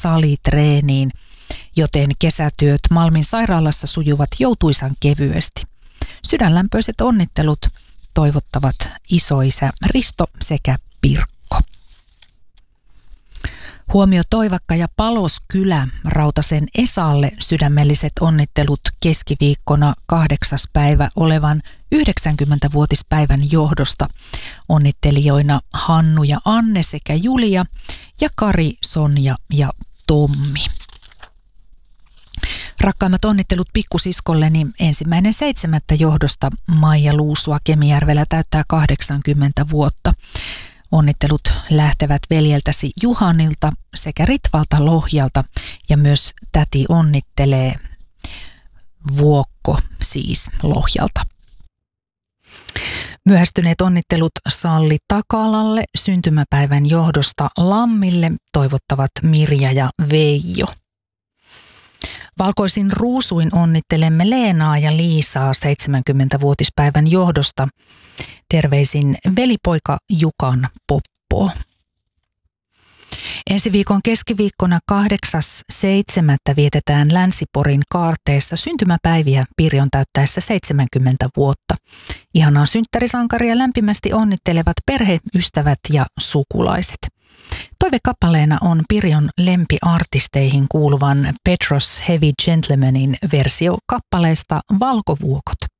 salitreeniin, joten kesätyöt Malmin sairaalassa sujuvat joutuisan kevyesti. Sydänlämpöiset onnittelut toivottavat isoisä Risto sekä Pirkko. Huomio Toivakka ja Paloskylä Rautasen Esalle sydämelliset onnittelut keskiviikkona 8. päivä olevan 90-vuotispäivän johdosta. Onnittelijoina Hannu ja Anne sekä Julia ja Kari, Sonja ja Tommi. Rakkaimmat onnittelut pikkusiskolleni 1.7. johdosta Maija Luusua Kemijärvellä täyttää 80 vuotta. Onnittelut lähtevät veljeltäsi Juhanilta sekä Ritvalta Lohjalta ja myös täti onnittelee Vuokko siis Lohjalta. Myöhästyneet onnittelut Salli Takalalle syntymäpäivän johdosta Lammille toivottavat Mirja ja Veijo. Valkoisin ruusuin onnittelemme Leenaa ja Liisaa 70-vuotispäivän johdosta. Terveisin velipoika Jukan Poppo. Ensi viikon keskiviikkona 8.7. vietetään Länsi-Porin kaarteessa syntymäpäiviä Pirjon täyttäessä 70 vuotta. Ihanaa synttärisankaria lämpimästi onnittelevat perhe, ystävät ja sukulaiset. Toivekappaleena on Pirjon lempiartisteihin kuuluvan Petros Heavy Gentlemanin versio kappaleesta Valkovuokot.